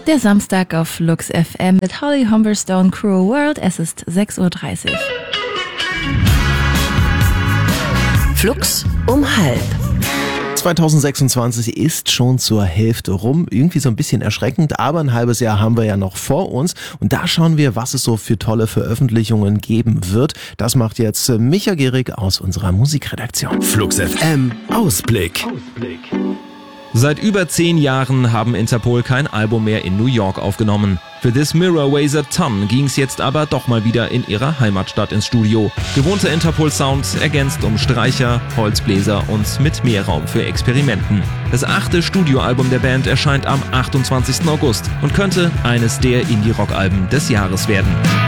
Der Samstag auf Flux FM mit Holly Humberstone, Cruel World. Es ist 6:30 Uhr. Flux um 12:30. 2026 ist schon zur Hälfte rum. Irgendwie so ein bisschen erschreckend, aber ein halbes Jahr haben wir ja noch vor uns. Und da schauen wir, was es so für tolle Veröffentlichungen geben wird. Das macht jetzt Micha Gehrig aus unserer Musikredaktion. Flux FM Ausblick. Seit über 10 Jahren haben Interpol kein Album mehr in New York aufgenommen. Für This Mirror Weighs a Ton ging's jetzt aber doch mal wieder in ihrer Heimatstadt ins Studio. Gewohnter Interpol-Sound ergänzt um Streicher, Holzbläser und mit mehr Raum für Experimenten. Das 8. Studioalbum der Band erscheint am 28. August und könnte eines der Indie-Rock-Alben des Jahres werden.